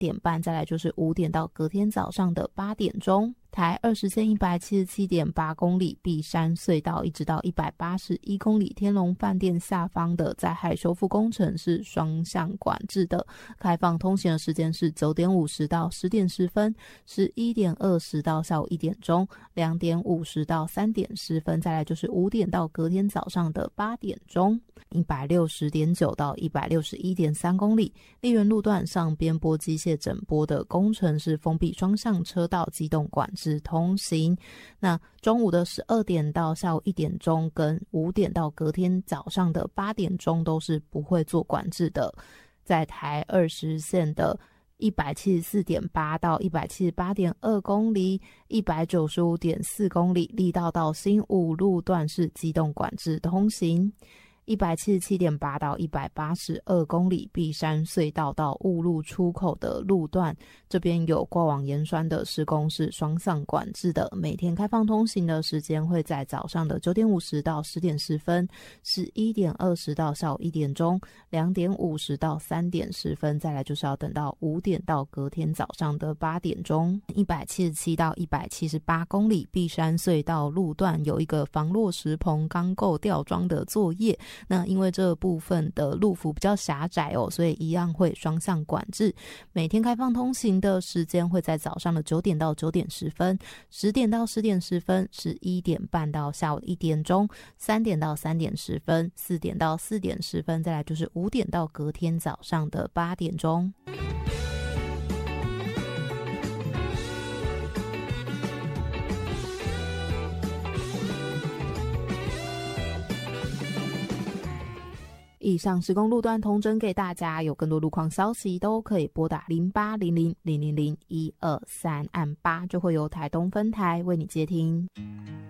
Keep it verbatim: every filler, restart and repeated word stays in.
点半，再来就是五点到隔天早上的八点钟。台二十线一百七十七点八公里碧山隧道一直到一百八十一公里天龙饭店下方的灾害修复工程是双向管制的，开放通行的时间是九点五十到十点十分，十一点二十到下午一点钟，两点五十到三点十分，再来就是五点到隔天早上的八点钟。一百六十点九到一百六十一点三公里丽园路段上边坡机械整波的工程是封闭双向车道机动管制通行。那中午的十二点到下午一点钟跟五点到隔天早上的八点钟都是不会做管制的。在台二十线的一百七十四点八到一百七十八点二公里，一百九十五点四公里力道到新武路段是机动管制通行。一百七十七点八到一百八十二公里碧山隧道到雾路出口的路段，这边有挂网盐酸的施工是双向管制的，每天开放通行的时间会在早上的九点五十到十点十分，十一点二十到下午一点钟，两点五十到三点十分，再来就是要等到五点到隔天早上的八点钟。一百七十七到一百七十八公里碧山隧道路段有一个防落石棚钢构吊装的作业，那因为这部分的路幅比较狭窄哦，所以一样会双向管制。每天开放通行的时间会在早上的九点到九点十分，十点到十点十分，十一点半到下午一点钟，三点到三点十分，四点到四点十分，再来就是五点到隔天早上的八点钟。以上施工路段统整给大家，有更多路况消息都可以拨打零八零零零零零一二三按八，就会由台东分台为你接听。